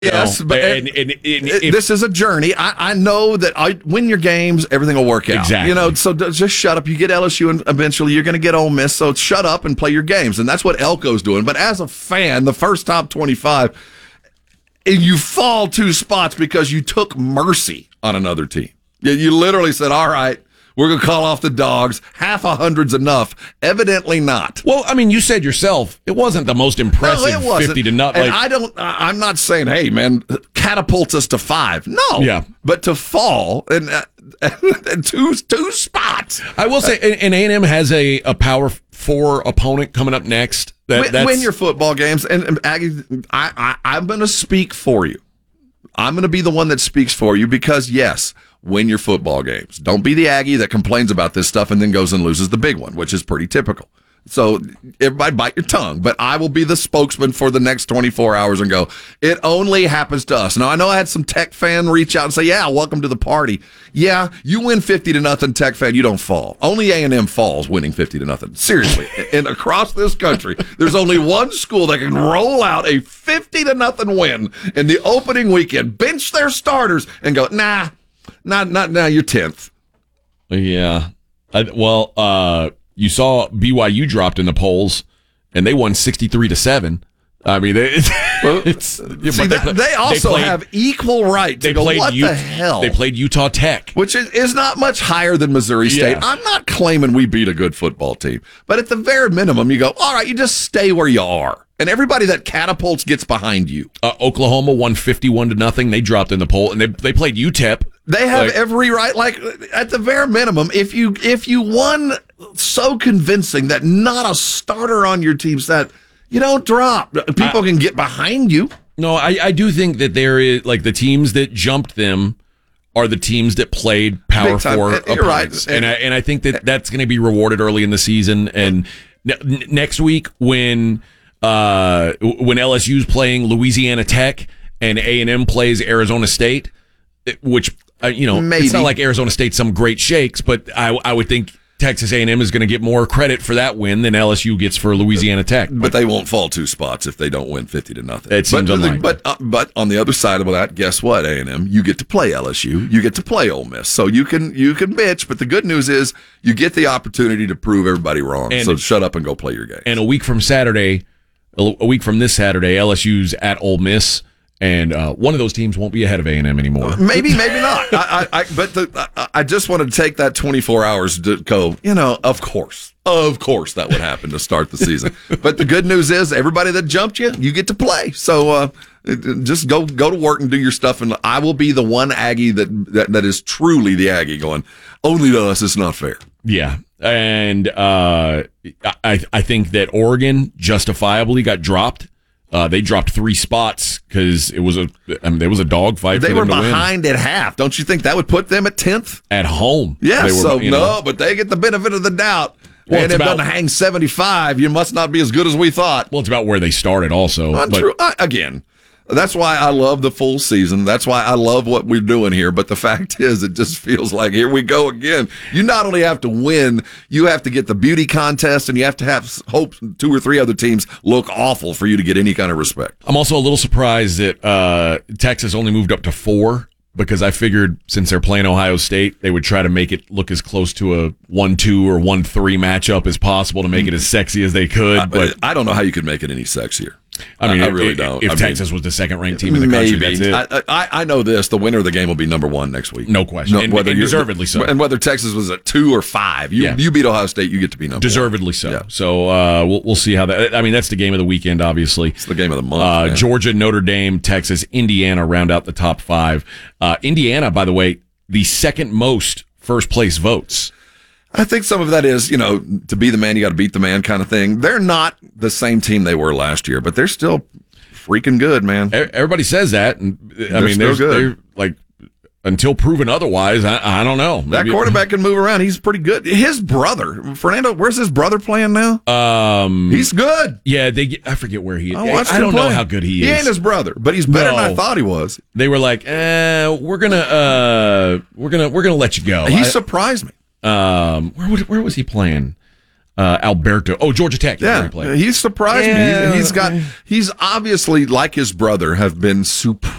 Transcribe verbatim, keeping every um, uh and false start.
Yes, know? but and, and, and, and it, if, this is a journey. I, I know that I win your games, everything will work out. Exactly. You know, so just shut up. You get L S U, and eventually you're going to get Ole Miss. So shut up and play your games, and that's what Elko's doing. But as a fan, the first top twenty-five, and you fall two spots because you took mercy on another team. You, you literally said, "All right, we're going to call off the dogs. Half a hundred's enough." Evidently not. Well, I mean, you said yourself it wasn't the most impressive No, it wasn't. fifty to nothing. And I don't. I'm not saying, "Hey, man, catapult us to five." No. Yeah. But to fall and, uh, and two two spots. I will say, and A and M has a, a power four opponent coming up next. That, win, that's, win your football games, and, and Aggie, I, I I'm going to speak for you. I'm going to be the one that speaks for you because yes. Win your football games. Don't be the Aggie that complains about this stuff and then goes and loses the big one, which is pretty typical. So everybody bite your tongue, but I will be the spokesman for the next twenty-four hours and go, it only happens to us. Now, I know I had some Tech fan reach out and say, yeah, welcome to the party. Yeah, you win fifty to nothing, Tech fan, you don't fall. Only A and M falls winning fifty to nothing. Seriously. And across this country, there's only one school that can roll out a fifty to nothing win in the opening weekend, bench their starters, and go, nah, Not, not now. You're tenth. Yeah. I, well, uh, you saw B Y U dropped in the polls, and they won sixty-three to seven. I mean, they, it's, well, it's yeah, see, they, that, they also they played, have equal right to they go, played what U- the hell? They played Utah Tech. Which is, is not much higher than Missouri State. Yeah. I'm not claiming we beat a good football team. But at the very minimum, you go, all right, you just stay where you are. And everybody that catapults gets behind you. Uh, Oklahoma won fifty-one to nothing. They dropped in the poll, and they they played U T E P. They have like, every right. Like at the very minimum, if you if you won so convincing that not a starter on your team said, you don't drop. People I, can get behind you. No, I, I do think that there is like the teams that jumped them are the teams that played Power Four opponents, You're right. and I and I think that that's going to be rewarded early in the season. And n- next week when. Uh, when L S U's playing Louisiana Tech and A and M plays Arizona State, which, uh, you know, Maybe. It's not like Arizona State's some great shakes, but I, I would think Texas A and M is going to get more credit for that win than L S U gets for Louisiana Tech. But, but they won't fall two spots if they don't win fifty to nothing. It seems but, unlikely. But, uh, but on the other side of that, guess what, A and M? You get to play L S U. You get to play Ole Miss. So you can you can bitch, but the good news is you get the opportunity to prove everybody wrong. And, so shut up and go play your game. And a week from Saturday, a week from this Saturday, L S U's at Ole Miss. And uh, one of those teams won't be ahead of A and M anymore. Maybe, maybe not. I, I, I, but the, I, I just wanted to take that twenty-four hours to go, you know, of course. Of course that would happen to start the season. But the good news is everybody that jumped you, you get to play. So uh, just go go to work and do your stuff. And I will be the one Aggie that, that, that is truly the Aggie going, only to us, it's not fair. Yeah. And uh, I, I think that Oregon justifiably got dropped. Uh, they dropped three spots because it was a, I mean, there was a dogfight. They for were them to behind win. at half. Don't you think that would put them at tenth At home? Yeah. They were, So you no, know, but they get the benefit of the doubt. Well, and it's if about- doesn't hang seventy-five, you must not be as good as we thought. well, it's about where they started also. But, Untrue. I, again, that's why I love the full season. That's why I love what we're doing here. But the fact is, it just feels like here we go again. You not only have to win, you have to get the beauty contest, and you have to have hope two or three other teams look awful for you to get any kind of respect. I'm also a little surprised that uh, Texas only moved up to four because I figured since they're playing Ohio State, they would try to make it look as close to a one two or one three matchup as possible to make it as sexy as they could. I, But I don't know how you could make it any sexier. I mean, I, I if, really if, don't. If I Texas mean, was the second-ranked team in the country, maybe. that's it. I, I, I know this. The winner of the game will be number one next week. No question. And- and you're- deservedly so. And whether Texas was at two or five, you Yeah. you beat Ohio State, you get to be number Deservedly one. so. Yeah. So uh, we'll we'll see how that. I mean, that's the game of the weekend, obviously. It's the game of the month. Uh, man. Georgia, Notre Dame, Texas, Indiana round out the top five. Uh, Indiana, by the way, the second most first place votes. I think some of that is, you know, to be the man, you got to beat the man kind of thing. They're not the same team they were last year, but they're still freaking good, man. E- Everybody says that. And, I They're mean, still there's, good. they're like, until proven otherwise, I, I don't know. That Maybe- quarterback can move around. He's pretty good. His brother, Fernando, where's his brother playing now? Um, He's good. yeah, they. Get, I forget where he is. I, I, watched I him don't know play. how good he is. He ain't his brother, but he's better No. than I thought he was. They were like, eh, we're gonna, uh, we're gonna, we're gonna let you go. He I- surprised me. Um, where would, where was he playing? uh, Alberto. Oh, Georgia Tech. Yeah, He he's surprised yeah. me. He's, he's got. He's obviously, like his brother, have been